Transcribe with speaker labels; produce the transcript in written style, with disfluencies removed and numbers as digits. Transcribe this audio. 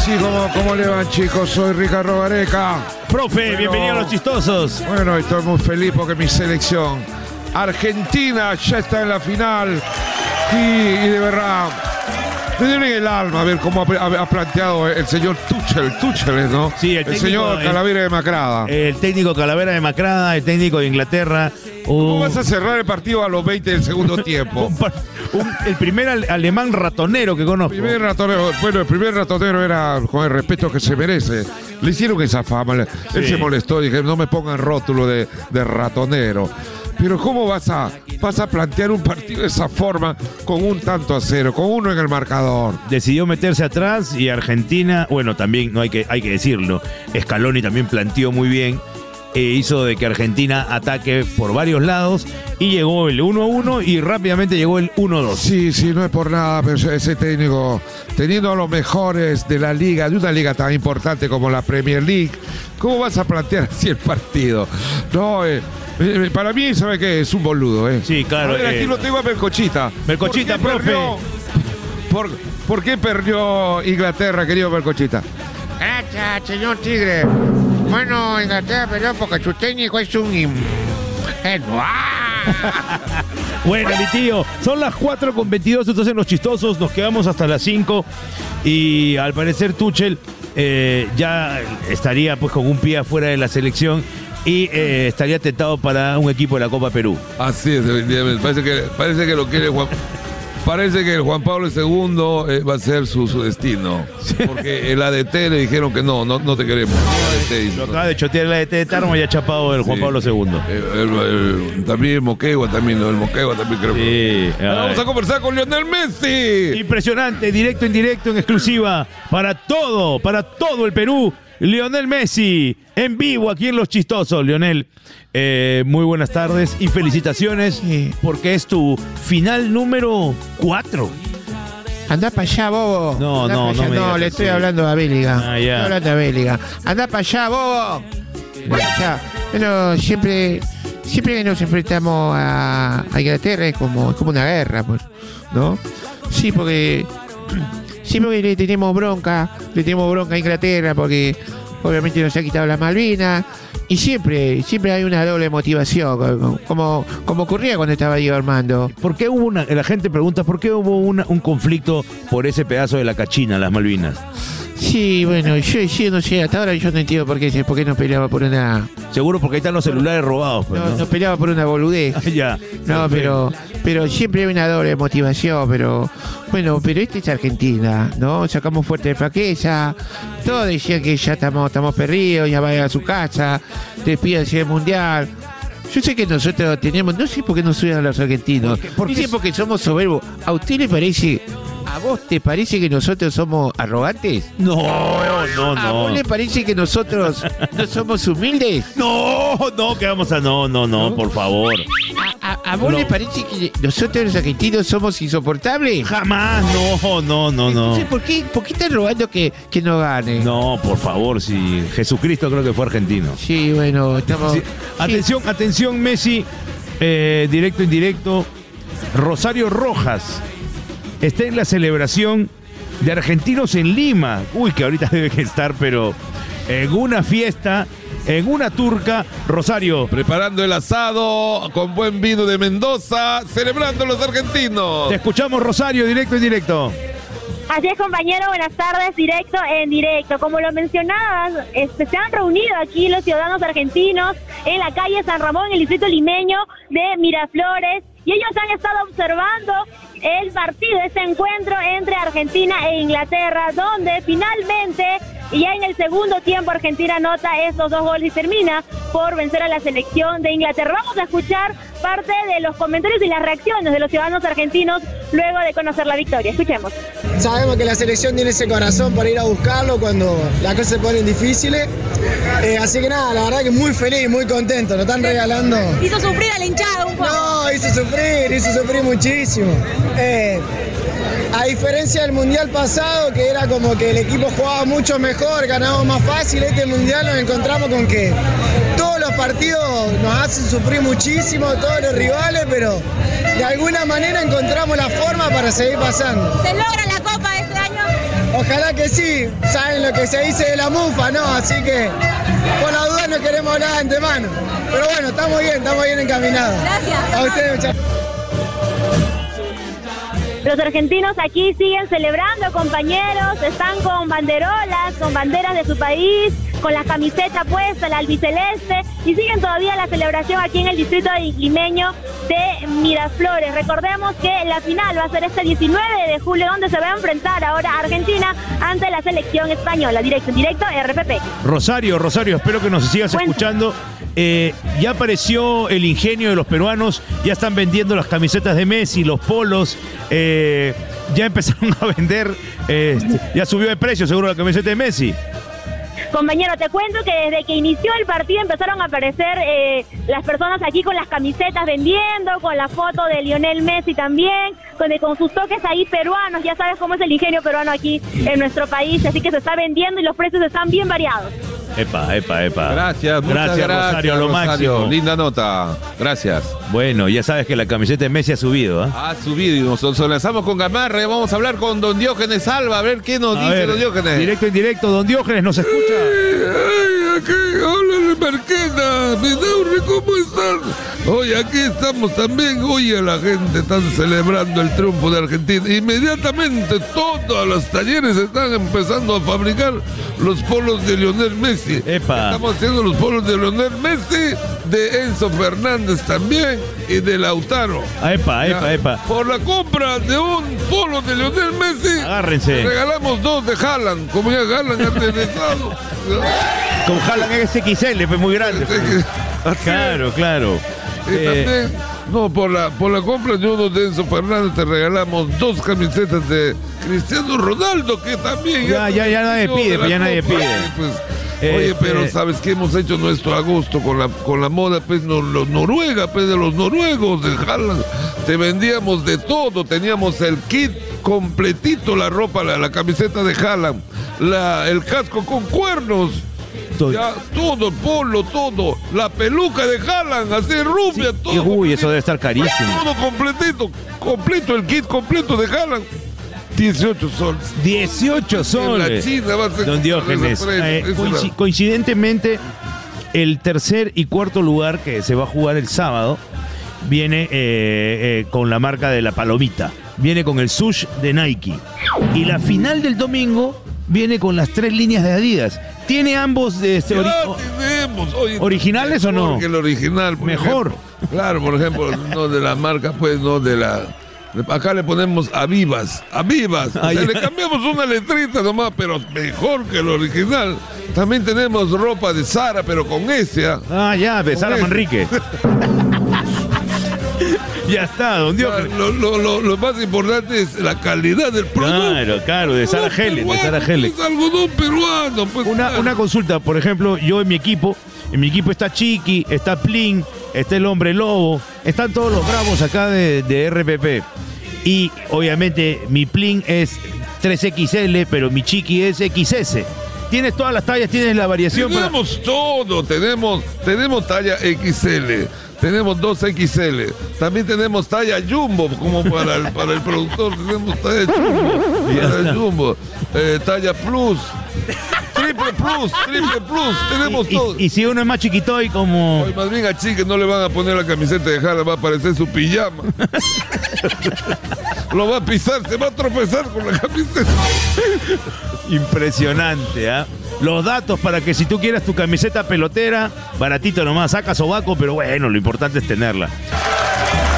Speaker 1: sí, ¿cómo le van, chicos? Soy Ricardo Gareca.
Speaker 2: Profe, bienvenido a Los Chistosos.
Speaker 1: Bueno, estoy muy feliz porque mi selección Argentina ya está en la final y de verdad me duele el alma ver cómo ha planteado el señor Tuchel, ¿no?
Speaker 2: Sí, el
Speaker 1: señor Calavera de Macrada.
Speaker 2: El técnico Calavera de Macrada, el técnico de Inglaterra.
Speaker 1: ¿Cómo vas a cerrar el partido a los 20 del segundo tiempo?
Speaker 2: El primer alemán ratonero que conozco.
Speaker 1: El primer ratonero era con el respeto que se merece. Le hicieron esa fama. Él se molestó, dije, no me pongan rótulo de ratonero. Pero ¿cómo vas a plantear un partido de esa forma con un tanto a cero, con uno en el marcador?
Speaker 2: Decidió meterse atrás y Argentina, bueno, también hay que decirlo, Scaloni también planteó muy bien, hizo de que Argentina ataque por varios lados y llegó el 1-1 y rápidamente llegó el 1-2.
Speaker 1: Sí, no es por nada, pero ese técnico, teniendo a los mejores de la liga, de una liga tan importante como la Premier League, ¿cómo vas a plantear así el partido? No, para mí, ¿sabe qué? Es un boludo, ¿eh?
Speaker 2: Sí, claro.
Speaker 1: A ver, aquí lo tengo a Melcochita.
Speaker 2: Melcochita, profe.
Speaker 1: ¿Por qué perdió Inglaterra, querido Melcochita?
Speaker 3: Gracias, señor Tigre. Bueno, Inglaterra perdió porque su técnico es un...
Speaker 2: Bueno, mi tío, son las 4:22, entonces en Los Chistosos nos quedamos hasta las 5 y al parecer Tuchel ya estaría pues con un pie afuera de la selección y estaría tentado para un equipo de la Copa Perú.
Speaker 1: Así es, definitivamente. Parece que lo quiere Juan. Parece que el Juan Pablo II va a ser su destino. Porque el ADT le dijeron que no te queremos.
Speaker 2: Lo acaba de chotear el ADT de Tarma y ha chapado el Juan Pablo II.
Speaker 1: También el Moquegua también creo.
Speaker 2: Sí.
Speaker 1: Vamos a conversar con Lionel Messi.
Speaker 2: Impresionante, directo, indirecto, en exclusiva para todo el Perú. Lionel Messi, en vivo aquí en Los Chistosos. Lionel, muy buenas tardes y felicitaciones porque es tu final número 4.
Speaker 3: Andá para allá, bobo.
Speaker 2: No,
Speaker 3: le estoy hablando a Béliga.
Speaker 2: Ya.
Speaker 3: Estoy hablando a Béliga. Andá para allá, bobo. Bueno, siempre que nos enfrentamos a Inglaterra es como una guerra, pues, ¿no? Sí, porque le tenemos bronca a Inglaterra porque obviamente nos ha quitado las Malvinas y siempre hay una doble motivación, como ocurría cuando estaba Diego Armando.
Speaker 2: ¿Por qué la gente pregunta, ¿por qué hubo un conflicto por ese pedazo de la cachina, las Malvinas?
Speaker 3: Sí, bueno, yo no sé, hasta ahora yo no entiendo por qué no peleaba por una...
Speaker 2: Seguro porque ahí están los celulares robados. Pues,
Speaker 3: no peleaba por una boludez.
Speaker 2: Ya.
Speaker 3: No, pero siempre hay una doble motivación, pero esta es Argentina, ¿no? Sacamos fuerte de flaqueza, todos decían que ya estamos perdidos, ya vayan a su casa, despídanse del Mundial. Yo sé que nosotros tenemos, no sé por qué no suenan los argentinos, dicen porque somos soberbos. ¿A usted le parece... ¿A vos te parece que nosotros somos arrogantes?
Speaker 2: No.
Speaker 3: ¿A vos le parece que nosotros no somos humildes?
Speaker 2: No, que vamos a... No, por favor.
Speaker 3: ¿A vos le parece que nosotros los argentinos somos insoportables?
Speaker 2: Jamás, no.
Speaker 3: Entonces, ¿por qué están rogando que no gane?
Speaker 2: No, por favor, si Jesucristo creo que fue argentino.
Speaker 3: Sí, bueno, estamos...
Speaker 2: Sí. Atención, Messi, directo, indirecto. Rosario Rojas está en la celebración de argentinos en Lima. Uy, que ahorita debe estar, pero en una fiesta, en una turca. Rosario,
Speaker 1: preparando el asado con buen vino de Mendoza, celebrando los argentinos.
Speaker 2: Te escuchamos, Rosario, directo, indirecto.
Speaker 4: Así es, compañero, buenas tardes, directo en directo. Como lo mencionabas, se han reunido aquí los ciudadanos argentinos en la calle San Ramón, en el distrito limeño de Miraflores, y ellos han estado observando el partido, este encuentro entre Argentina e Inglaterra, donde finalmente, ya en el segundo tiempo, Argentina anota estos 2 goles y termina por vencer a la selección de Inglaterra. Vamos a escuchar parte de los comentarios y las reacciones de los ciudadanos argentinos luego de conocer la victoria. Escuchemos.
Speaker 5: Sabemos que la selección tiene ese corazón para ir a buscarlo cuando las cosas se ponen difíciles. Así que nada, la verdad que muy feliz, muy contento. Nos están regalando.
Speaker 4: Hizo sufrir a la hinchada un poco.
Speaker 5: No, hizo sufrir muchísimo. A diferencia del Mundial pasado, que era como que el equipo jugaba mucho mejor, ganábamos más fácil, este Mundial nos encontramos con que todos los partidos nos hacen sufrir muchísimo, todos los rivales, pero de alguna manera encontramos la forma para seguir pasando.
Speaker 4: ¿Se logra la Copa este año?
Speaker 5: Ojalá que sí, saben lo que se dice de la mufa, ¿no? Así que por la duda no queremos hablar de antemano. Pero bueno, estamos bien encaminados.
Speaker 6: Gracias.
Speaker 5: A ustedes, muchachos.
Speaker 4: Los argentinos aquí siguen celebrando, compañeros, están con banderolas, con banderas de su país, con la camiseta puesta, la albiceleste, y siguen todavía la celebración aquí en el distrito limeño de Miraflores. Recordemos que la final va a ser este 19 de julio, donde se va a enfrentar ahora Argentina ante la selección española. Directo, RPP.
Speaker 2: Rosario, espero que nos sigas escuchando. Ya apareció el ingenio de los peruanos, ya están vendiendo las camisetas de Messi, los polos, ya empezaron a vender, ya subió de precio seguro la camiseta de Messi.
Speaker 4: Compañero, te cuento que desde que inició el partido empezaron a aparecer las personas aquí con las camisetas vendiendo, con la foto de Lionel Messi también, con sus toques ahí peruanos. Ya sabes cómo es el ingenio peruano aquí en nuestro país, así que se está vendiendo y los precios están bien variados.
Speaker 2: Epa.
Speaker 7: Gracias, muchas gracias,
Speaker 2: Rosario, lo máximo.
Speaker 7: Linda nota, gracias.
Speaker 2: Bueno, ya sabes que la camiseta de Messi ha subido, ¿eh?
Speaker 7: Ha subido y nos enlazamos con Gamarra y vamos a hablar con don Diógenes Alba, a ver qué nos dice don Diógenes.
Speaker 2: Directo en directo, don Diógenes, ¿nos escucha?
Speaker 1: Ay, aquí, hola Marquena, Vidaurre, ¿cómo están? Hoy aquí estamos también, oye, la gente está celebrando el triunfo de Argentina. Inmediatamente todos los talleres están empezando a fabricar los polos de Lionel Messi.
Speaker 2: Epa.
Speaker 1: Estamos haciendo los polos de Lionel Messi, de Enzo Fernández también y de Lautaro.
Speaker 2: Epa.
Speaker 1: Por la compra de un polo de Lionel Messi,
Speaker 2: Agárrense.
Speaker 1: regalamos 2 de Haaland, como ya Haaland ha regresado.
Speaker 2: Con Haaland es XL, pues muy grande. Claro.
Speaker 1: Y también, por la compra de uno de Enzo Fernández te regalamos 2 camisetas de Cristiano Ronaldo, que también...
Speaker 2: Ya nadie pide, pues ya nadie pide.
Speaker 1: Pues, oye, pero ¿sabes qué? Hemos hecho nuestro agosto con la moda, pues, los noruega, pues, de los noruegos, de Haaland. Te vendíamos de todo, teníamos el kit completito, la ropa, la camiseta de Haaland, el casco con cuernos. Ya, todo, polo, todo. La peluca de Haaland, así rubia, todo.
Speaker 2: Uy, eso debe estar carísimo.
Speaker 1: Todo completo, el kit completo de Haaland. 18 soles.
Speaker 2: 18 soles.
Speaker 1: En la China va a ser
Speaker 2: don Diógenes. Coincidentemente, el tercer y cuarto lugar que se va a jugar el sábado viene con la marca de la palomita. Viene con el sush de Nike. Y la final del domingo viene con las 3 líneas de Adidas. ¿Tiene ambos
Speaker 1: tenemos. Oye,
Speaker 2: originales o no?
Speaker 1: Porque el original.
Speaker 2: Mejor.
Speaker 1: Ejemplo, claro, por ejemplo, no de la marca, pues, no de la... Acá le ponemos Avivas. Le cambiamos una letrita nomás, pero mejor que el original. También tenemos ropa de Zara, pero con S.
Speaker 2: De Zara Manrique. Ya está, don Diógenes.
Speaker 1: Lo más importante es la calidad del producto.
Speaker 2: Claro, de Sara Helen.
Speaker 1: Es algodón peruano. Pues,
Speaker 2: una consulta, por ejemplo, yo en mi equipo está Chiqui, está Plin, está el Hombre Lobo, están todos los bravos acá de RPP. Y obviamente mi Plin es 3XL, pero mi Chiqui es XS. ¿Tienes todas las tallas? ¿Tienes la variación?
Speaker 1: Tenemos todo, tenemos talla XL. Tenemos 2XL. También tenemos talla Jumbo, como para el productor. Tenemos talla Jumbo. Talla Plus. Triple Plus. Tenemos todo.
Speaker 2: Y si uno es más chiquito y como...
Speaker 1: Hoy más bien a Chique no le van a poner la camiseta de Haaland, va a aparecer su pijama. Lo va a pisar, se va a tropezar con la camiseta.
Speaker 2: Impresionante, ¿ah? Los datos para que si tú quieras tu camiseta pelotera, baratito nomás, saca sobaco, pero bueno, lo importante es tenerla.